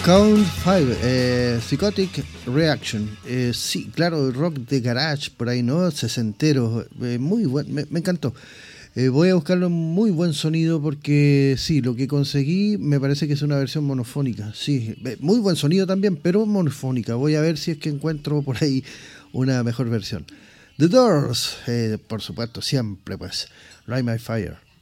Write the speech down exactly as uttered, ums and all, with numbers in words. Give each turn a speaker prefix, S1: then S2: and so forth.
S1: Count five, eh, Psychotic Reaction. Eh, sí, claro, rock de garage, por ahí, ¿no? Sesentero. Eh, muy buen, me, me encantó. Eh, voy a buscarlo en muy buen sonido porque sí, lo que conseguí me parece que es una versión monofónica. Sí, eh, muy buen sonido también, pero monofónica. Voy a ver si es que encuentro por ahí una mejor versión. The Doors, eh, por supuesto, siempre pues. Light My Fire.